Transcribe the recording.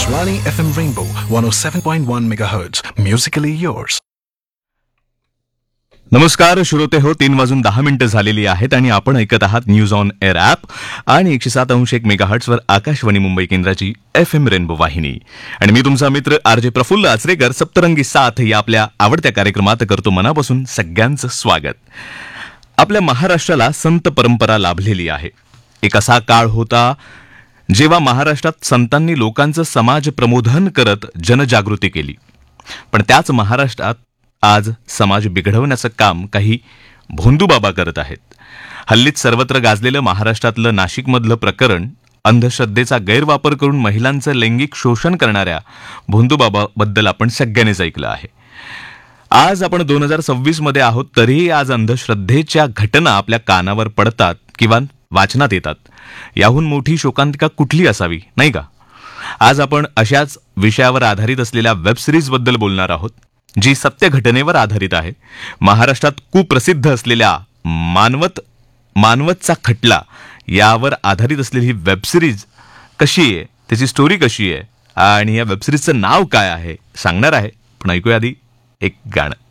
Akashvani FM Rainbow 107.1 MHz. Musically yours. नमस्कार श्रोते हो, 3:10 झालेली आहेत आणि आपण ऐकत आहात न्यूज ऑन एअर ॲप आणि 107.1 मेगाहर्ट्झवर आकाशवाणी मुंबई केंद्राची FM रेनबो वाहिनी. आणि मी तुमचा मित्र RJ प्रफुल्ल आचरेकर सप्तरंगी साथ या आपल्या आवडत्या कार्यक्रमात करतो मनापासून सगळ्यांचं स्वागत. आपल्या महाराष्ट्राला संत परंपरा लाभलेली आहे. एक असा काळ होता जेव्हा महाराष्ट्रात संतांनी लोकांचं समाज प्रबोधन करत जनजागृती केली. पण त्याच महाराष्ट्रात आज समाज बिघडवण्याचं काम काही भोंदूबाबा करत आहेत. हल्लीच सर्वत्र गाजलेलं महाराष्ट्रातलं नाशिकमधलं प्रकरण अंधश्रद्धेचा गैरवापर करून महिलांचं लैंगिक शोषण करणाऱ्या भोंदूबाबाबद्दल आपण सगळ्यांनीच ऐकलं आहे. आज आपण 2026 मध्ये आहोत, तरीही आज अंधश्रद्धेच्या घटना आपल्या कानावर पडतात किंवा वाचनात येतात. याहून मोठी शोकांतिका कुठली असावी, नाही का? आज आपण अशाच विषयावर आधारित असलेल्या वेबसिरीज बद्दल बोलणार आहोत, जी सत्य घटनेवर आधारित आहे. महाराष्ट्रात कुप्रसिद्ध असलेल्या मानवतचा खटला यावर आधारित असलेली ही वेबसिरीज कशी आहे, त्याची स्टोरी कशी आहे आणि या वेबसिरीजचं नाव काय आहे सांगणार आहे. पण ऐकूया आधी एक गाणं.